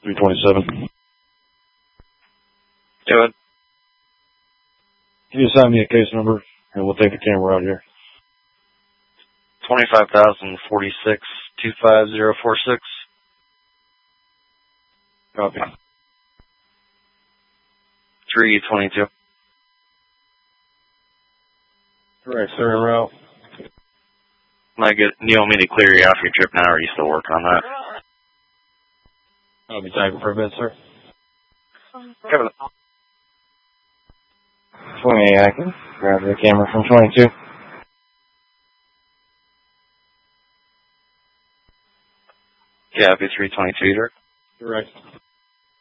327. Do it. Can you assign me a case number, and we'll take the camera out here. 25,046 25046. Copy. 322. Correct, sir, en route. You want me to clear you off your trip now, or are you still working on that? I'll be typing for a bit, sir. Kevin. 28 active. Grab the camera from 22. Yeah, it'd be 322, sir. Correct.